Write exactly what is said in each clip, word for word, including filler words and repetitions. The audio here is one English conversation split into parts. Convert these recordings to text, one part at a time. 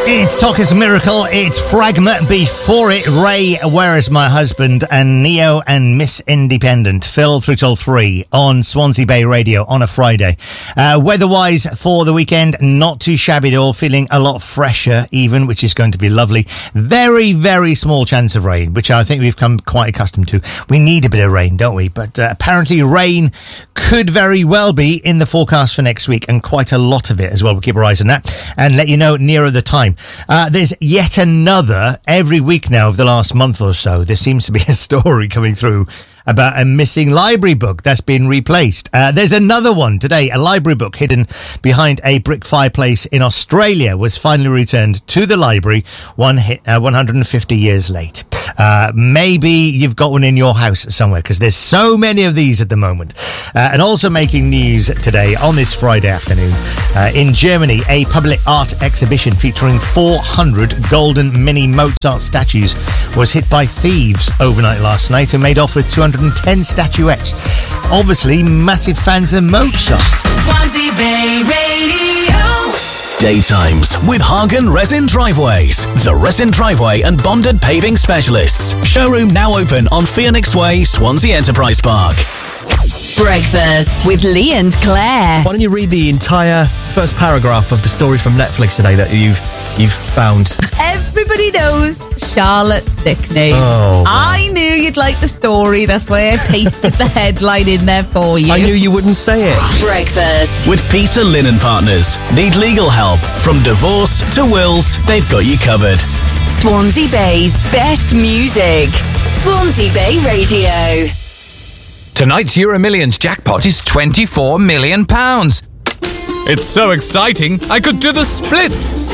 It's Talker's Miracle, it's Fragma, before it Ray, Where Is My Husband, and Neo and Miss Independent, Phil through till three on Swansea Bay Radio on a Friday. Uh, weather-wise for the weekend, not too shabby at all, feeling a lot fresher even, which is going to be lovely. Very, very small chance of rain, which I think we've come quite accustomed to. We need a bit of rain, don't we? But uh, apparently rain could very well be in the forecast for next week, and quite a lot of it as well. We'll keep our eyes on that and let you know nearer the time. Uh, there's yet another, every week now of the last month or so, there seems to be a story coming through about a missing library book that's been replaced. Uh, there's another one today. A library book hidden behind a brick fireplace in Australia was finally returned to the library one, hit, uh, one hundred fifty years late. Uh, maybe you've got one in your house somewhere, because there's so many of these at the moment. Uh, and also making news today on this Friday afternoon, uh, in Germany, a public art exhibition featuring four hundred golden mini Mozart statues was hit by thieves overnight last night and made off with two hundred ten statuettes. Obviously, massive fans of Mozart. Swansea Bay Radio. Daytimes with Hagen Resin Driveways, the resin driveway and bonded paving specialists. Showroom now open on Phoenix Way, Swansea Enterprise Park. Breakfast with Lee and Claire. Why don't you read the entire first paragraph of the story from Netflix today that you've you've found? Everybody knows Charlotte Stickney. Oh, wow. I knew you'd like the story. That's why I pasted the headline in there for you. I knew you wouldn't say it. Breakfast With Peter Lynn Partners. Need legal help? From divorce to wills, they've got you covered. Swansea Bay's best music. Swansea Bay Radio. Tonight's Euro Millions jackpot is twenty-four million pounds. It's so exciting, I could do the splits.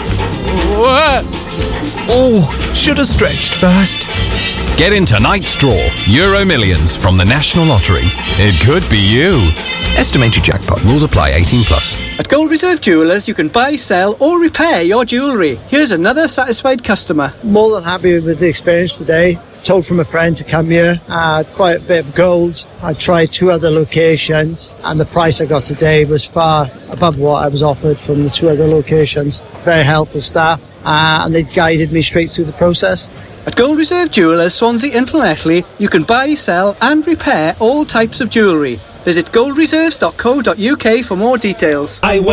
Oh, should have stretched first. Get in tonight's draw, Euro Millions from the National Lottery. It could be you. Estimated jackpot. Rules apply. eighteen plus. At Gold Reserve Jewellers, you can buy, sell or repair your jewellery. Here's another satisfied customer. More than happy with the experience today. Told from a friend to come here. I had quite a bit of gold. I tried two other locations and the price I got today was far above what I was offered from the two other locations. Very helpful staff uh, and they guided me straight through the process. At Gold Reserve Jewellers, Swansea and Llanelli, you can buy, sell and repair all types of jewellery. Visit gold reserves dot co dot uk for more details. I